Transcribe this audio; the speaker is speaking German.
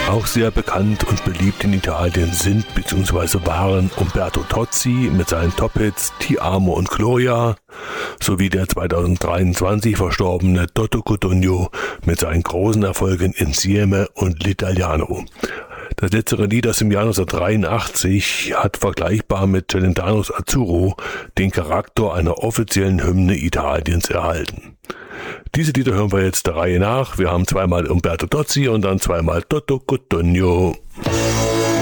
Auch sehr bekannt und beliebt in Italien sind bzw. waren Umberto Tozzi mit seinen Top-Hits Ti amo und Gloria sowie der 2023 verstorbene Toto Cutugno mit seinen großen Erfolgen Insieme und L'Italiano. Das letztere Lied aus dem Jahr 1983 hat vergleichbar mit Celentano's Azzurro den Charakter einer offiziellen Hymne Italiens erhalten. Diese Lieder hören wir jetzt der Reihe nach. Wir haben zweimal Umberto Tozzi und dann zweimal Toto Cutugno.